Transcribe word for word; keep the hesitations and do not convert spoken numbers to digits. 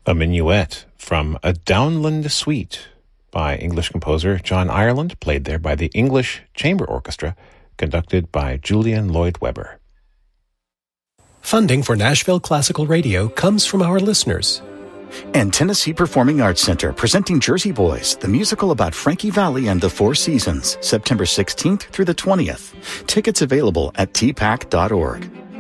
A minuet from A Downland Suite by English composer John Ireland, played there by the English Chamber Orchestra, conducted by Julian Lloyd Webber. Funding for Nashville Classical Radio comes from our listeners. And Tennessee Performing Arts Center presenting Jersey Boys, the musical about Frankie Valli and the Four Seasons, September sixteenth through the twentieth. Tickets available at t pack dot org.